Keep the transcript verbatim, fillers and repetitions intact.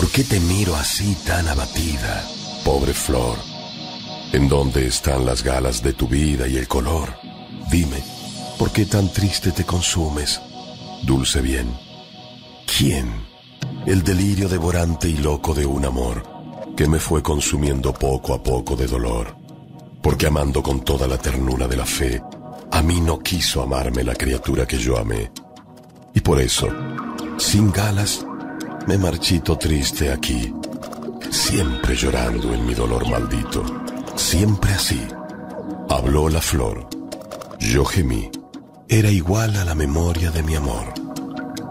¿por qué te miro así tan abatida, pobre flor? ¿En dónde están las galas de tu vida y el color? Dime, ¿por qué tan triste te consumes, dulce bien? ¿Quién? El delirio devorante y loco de un amor que me fue consumiendo poco a poco de dolor, porque amando con toda la ternura de la fe, a mí no quiso amarme la criatura que yo amé. Y por eso, sin galas, me marchito triste aquí, siempre llorando en mi dolor maldito, siempre así. Habló la flor, yo gemí, era igual a la memoria de mi amor.